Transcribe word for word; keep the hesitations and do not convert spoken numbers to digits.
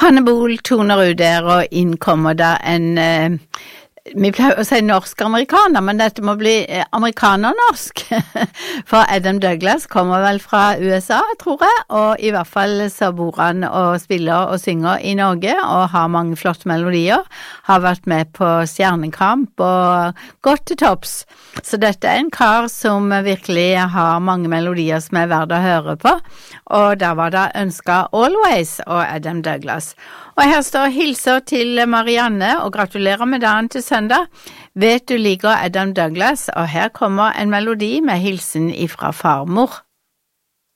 Hanne Bol toner ut der, og inn kommer da en, eh, vi pleier å si norsk-amerikaner, men dette må bli eh, amerikaner-norsk. For Adam Douglas kommer vel fra U S A, tror jeg, og i hvert fall så bor han og spiller og synger i Norge, og har mange flotte melodier, har vært med på Stjernekamp og gått til topps. Så dette er en kar som virkelig har mange melodier som er verdt å høre på, og der var det ønsket Always og Adam Douglas. Og her står hilser til Marianne, og gratulerer med dagen til søndag. Vet du liker Adam Douglas, og her kommer en melodi med hilsen ifra farmor.